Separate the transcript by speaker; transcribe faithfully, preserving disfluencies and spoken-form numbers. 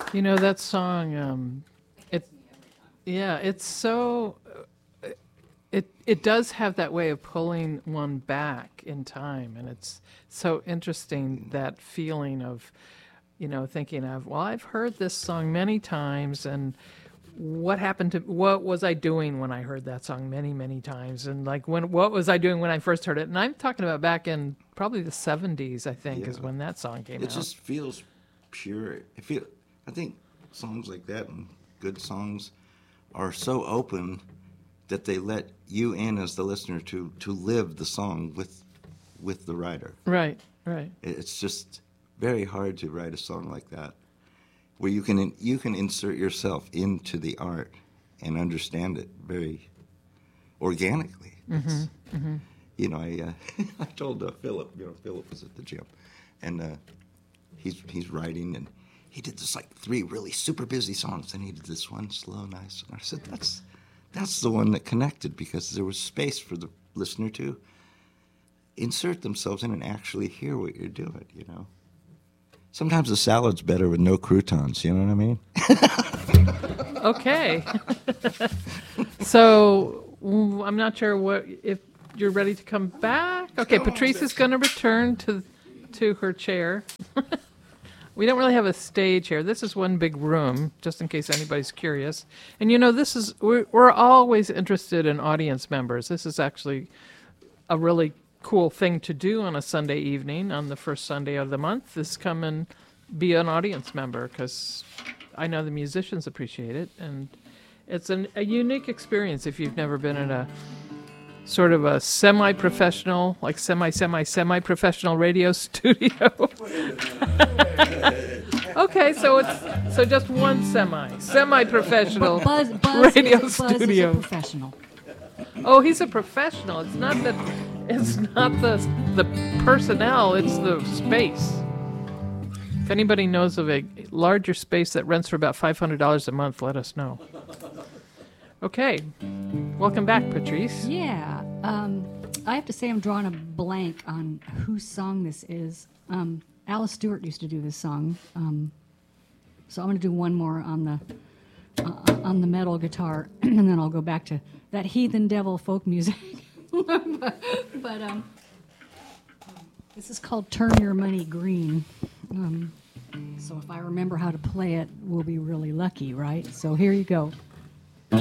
Speaker 1: You know that song. Um, it, yeah, it's so. It it does have that way of pulling one back in time, and it's so interesting, that feeling of, you know, thinking of, well, I've heard this song many times, and what happened to what was I doing when I heard that song many many times, and like when what was I doing when I first heard it? And I'm talking about back in probably the seventies, I think,
Speaker 2: Yeah.
Speaker 1: is when that song came
Speaker 2: It
Speaker 1: out.
Speaker 2: just feels pure. It feel, I think songs like that and good songs are so open that they let you in as the listener to, to live the song with with the writer.
Speaker 1: Right, right.
Speaker 2: It's just very hard to write a song like that, where you can you can insert yourself into the art and understand it very organically.
Speaker 1: Mm-hmm, mm-hmm.
Speaker 2: You know, I uh, I told uh, Philip. You know, Philip was at the gym, and uh, he's he's writing, and he did this like three really super busy songs, and he did this one slow, nice. And I said, that's that's the one that connected, because there was space for the listener to insert themselves in and actually hear what you're doing. You know, sometimes the salad's better with no croutons. You know what I mean?
Speaker 1: Okay. So mm, I'm not sure what if you're ready to come back. Okay, Patrice is going to return to to her chair. We don't really have a stage here. This is one big room, just in case anybody's curious. And you know, this is we're, we're always interested in audience members. This is actually a really cool thing to do on a Sunday evening, on the first Sunday of the month, is come and be an audience member, because I know the musicians appreciate it, and it's an, a unique experience if you've never been in a sort of a semi-professional, like semi-semi-semi-professional radio studio. Okay, so it's so just one semi, semi-professional
Speaker 3: Buzz, Buzz
Speaker 1: radio
Speaker 3: is, Buzz
Speaker 1: studio.
Speaker 3: is a professional.
Speaker 1: Oh, he's a professional. It's not that. It's not the the personnel. It's the space. If anybody knows of a larger space that rents for about five hundred dollars a month, let us know. Okay, welcome back, Patrice.
Speaker 3: Yeah, um, I have to say I'm drawing a blank on whose song this is. Um, Alice Stewart used to do this song, um, so I'm going to do one more on the uh, on the metal guitar, and then I'll go back to that heathen devil folk music. but but um, this is called "Turn Your Money Green." Um, so if I remember how to play it, we'll be really lucky, right? So here you go.